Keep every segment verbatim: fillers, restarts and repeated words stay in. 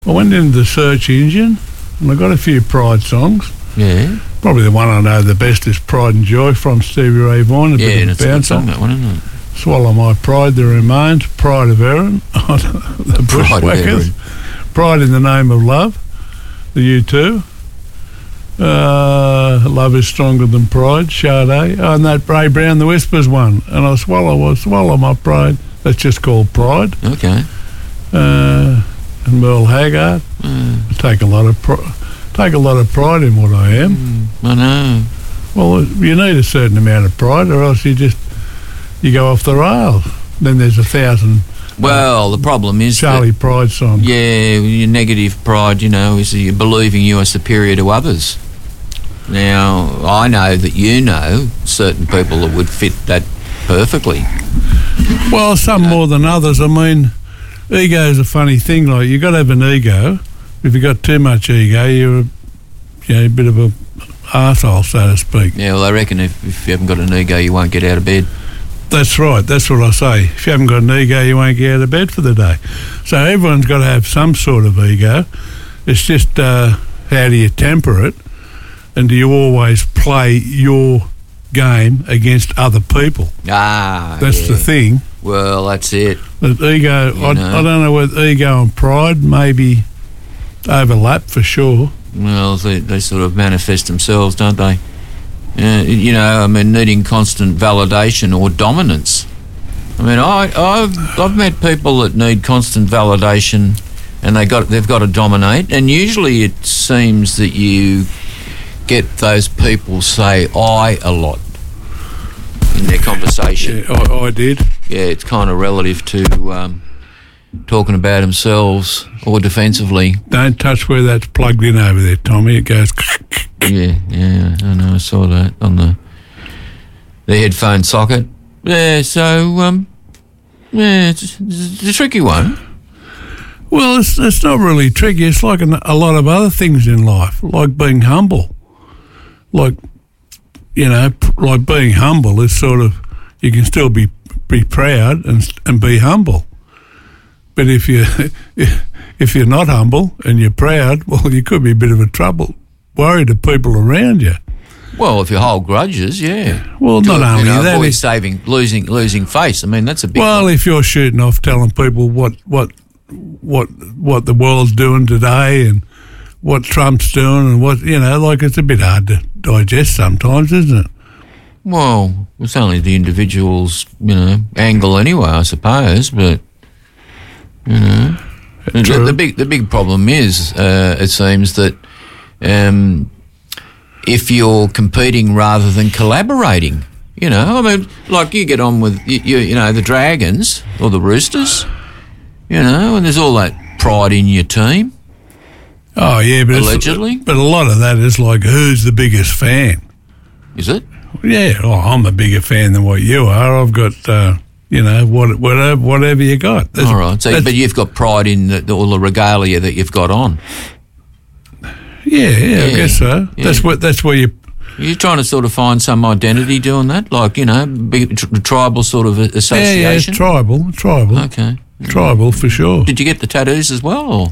I went into the search engine and I got a few Pride songs. Yeah. Probably the one I know the best is Pride and Joy from Stevie Ray Vaughan. A Yeah, bit and of it's a a good bouncer. song, that one, isn't it? Swallow My Pride, The Remains, Pride of Erin, the Pride of Bushwhackers, Erin. Pride in the Name of Love, the U two, uh, Love is Stronger Than Pride, Sade, oh, and that Ray Brown, The Whispers one, and I swallow, I swallow my pride. That's just called Pride. Okay. Uh, and Merle Haggard. Mm. I take a lot of pr- take a lot of pride in what I am. Mm, I know. Well, you need a certain amount of pride, or else you just you go off the rails. Then there's a thousand. Well, the problem is Charlie that, Pride songs. yeah, your negative pride, you know, is that you're believing you are superior to others. Now, I know that you know certain people that would fit that perfectly. Well, some more than others. I mean, ego is a funny thing. Like, you got to have an ego. If you got too much ego, you're a, you know, a bit of a arsehole, so to speak. Yeah, well, I reckon if, if you haven't got an ego, you won't get out of bed. That's right. That's what I say. If you haven't got an ego, you won't get out of bed for the day. So everyone's got to have some sort of ego. It's just uh, how do you temper it, and do you always play your game against other people? Ah, That's yeah. the thing. Well, that's it. But ego, I, know. I don't know whether ego and pride maybe overlap for sure. Well, they, they sort of manifest themselves, don't they? Uh, you know, I mean, needing constant validation or dominance. I mean, I, I've I've met people that need constant validation, and they got they've got to dominate. And usually, it seems that you get those people say "I" a lot in their conversation. Yeah, I, I did. Yeah, it's kind of relative to um, talking about themselves or defensively. Don't touch where that's plugged in over there, Tommy. It goes. Yeah, yeah, I know. I saw that on the the headphone socket. Yeah, so um, yeah, it's, it's a tricky one. Well, it's it's not really tricky. It's like an, a lot of other things in life, like being humble. Like, you know, p- like being humble is sort of, you can still be be proud and and be humble. But if you if you're not humble and you're proud, well, you could be a bit of a trouble, worried of people around you. Well, if you hold grudges, yeah. Well, not you only know, that. avoid if- saving, losing, losing face. I mean, that's a big. well, one. if you're shooting off, telling people what what what what the world's doing today and what Trump's doing and what, you know, like, it's a bit hard to digest sometimes, isn't it? Well, it's only the individual's, you know, angle anyway, I suppose. But you know, the, True. the big the big problem is, uh, it seems that um, if you're competing rather than collaborating, you know, I mean, like you get on with you, you, you know, the Dragons or the Roosters, you know, and there's all that pride in your team. Oh, yeah, but Allegedly? It's, but a lot of that is like, who's the biggest fan? Is it? Yeah, well, I'm a bigger fan than what you are. I've got, uh, you know, what, whatever, whatever you got. That's, All right. So, but you've got pride in the, the, all the regalia that you've got on. yeah, yeah, I Yeah, guess so. yeah. That's what. That's where you. You're trying to sort of find some identity doing that, like, you know, big, tr- tribal sort of Yeah, yeah, association. tribal, tribal, Okay. tribal for sure. Did you get the tattoos as well, or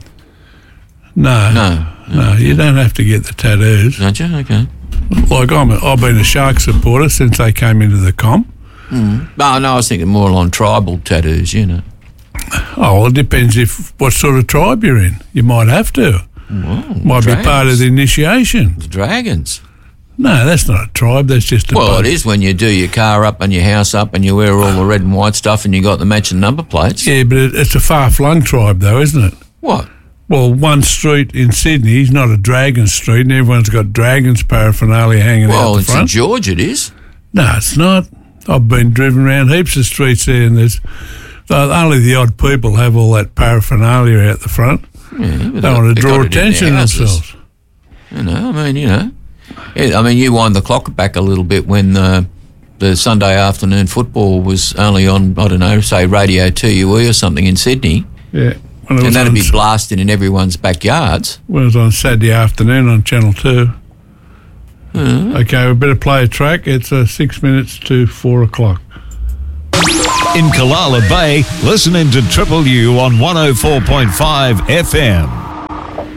No, no? no, you don't have to get the tattoos. Don't you? Okay. Like I'm, a, I've been a Shark supporter since they came into the comp. Mm. No, no, I was thinking more on tribal tattoos, you know. Oh, well, it depends if what sort of tribe you're in. You might have to. Well, Might be part of the initiation. the Dragons. No, that's not a tribe. That's just a Well, bunch. it is when you do your car up and your house up and you wear all the red and white stuff and you got the matching number plates. Yeah, but it, it's a far-flung tribe, though, isn't it? What? Well, one street in Sydney is not a Dragon Street, and everyone's got Dragons paraphernalia hanging Well, out the in St front. George it is. No, it's not. I've been driven around heaps of streets there, and there's uh, only the odd people have all that paraphernalia out the front. Yeah, but They want to they draw got it in their attention to houses. themselves. You know, I mean, you know. Yeah, I mean, you wind the clock back a little bit when uh, the Sunday afternoon football was only on, I don't know, say Radio two U E or something in Sydney. Yeah. When it And was that'd on, be blasting in everyone's backyards. when it was on Saturday afternoon on Channel two. Okay, we better play a track. It's uh, six minutes to four o'clock. In Kalala Bay, listening to Triple U on one oh four point five F M.